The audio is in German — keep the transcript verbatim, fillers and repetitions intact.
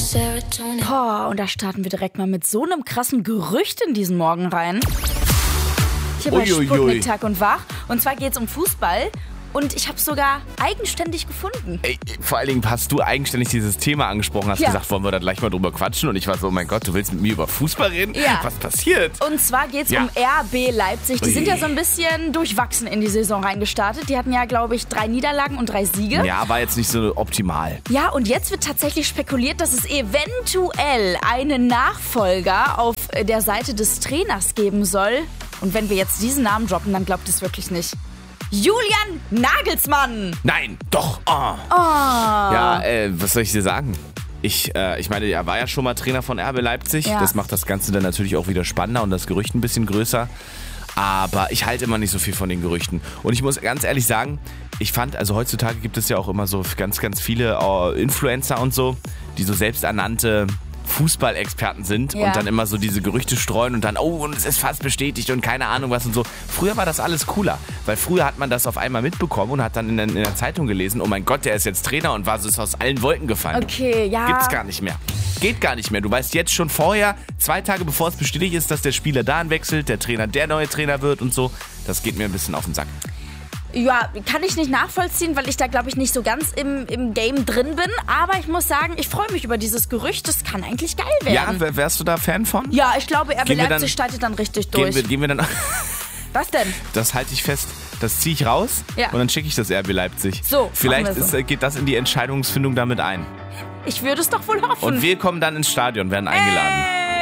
Boah, und da starten wir direkt mal mit so einem krassen Gerücht in diesen Morgen rein. Hier bei Sputnik Tag und Wach. Und zwar geht es um Fußball. Und ich habe es sogar eigenständig gefunden. Ey, vor allen Dingen hast du eigenständig dieses Thema angesprochen, hast ja. gesagt, wollen wir da gleich mal drüber quatschen? Und ich war so, oh mein Gott, du willst mit mir über Fußball reden? Ja. Was passiert? Und zwar geht es ja. um R B Leipzig. Die Ui. sind ja so ein bisschen durchwachsen in die Saison reingestartet. Die hatten ja, glaube ich, drei Niederlagen und drei Siege. Ja, war jetzt nicht so optimal. Ja, und jetzt wird tatsächlich spekuliert, dass es eventuell einen Nachfolger auf der Seite des Trainers geben soll. Und wenn wir jetzt diesen Namen droppen, dann glaubt es wirklich nicht. Julian Nagelsmann! Nein, doch! Oh. Oh. Ja, äh, was soll ich dir sagen? Ich, äh, ich meine, er war ja schon mal Trainer von R B Leipzig. Ja. Das macht das Ganze dann natürlich auch wieder spannender und das Gerücht ein bisschen größer. Aber ich halte immer nicht so viel von den Gerüchten. Und ich muss ganz ehrlich sagen, ich fand, also heutzutage gibt es ja auch immer so ganz, ganz viele äh, Influencer und so, die so selbsternannte Fußballexperten sind ja. und dann immer so diese Gerüchte streuen und dann, oh, und es ist fast bestätigt und keine Ahnung was und so. Früher war das alles cooler, weil früher hat man das auf einmal mitbekommen und hat dann in der, in der Zeitung gelesen, oh mein Gott, der ist jetzt Trainer und war so ist aus allen Wolken gefallen. Okay, ja. Gibt's gar nicht mehr. Geht gar nicht mehr. Du weißt jetzt schon vorher, zwei Tage bevor es bestätigt ist, dass der Spieler dahin wechselt, der Trainer der neue Trainer wird und so. Das geht mir ein bisschen auf den Sack. Ja, kann ich nicht nachvollziehen, weil ich da, glaube ich, nicht so ganz im, im Game drin bin. Aber ich muss sagen, ich freue mich über dieses Gerücht. Das kann eigentlich geil werden. Ja, wärst du da Fan von? Ja, ich glaube, R B Gehen wir Leipzig dann- startet dann richtig durch. Gehen wir, gehen wir dann... Was denn? Das halte ich fest. Das ziehe ich raus Ja. und dann schicke ich das R B Leipzig. So, Vielleicht machen wir so. ist, geht das in die Entscheidungsfindung damit ein. Ich würde es doch wohl hoffen. Und wir kommen dann ins Stadion, werden eingeladen.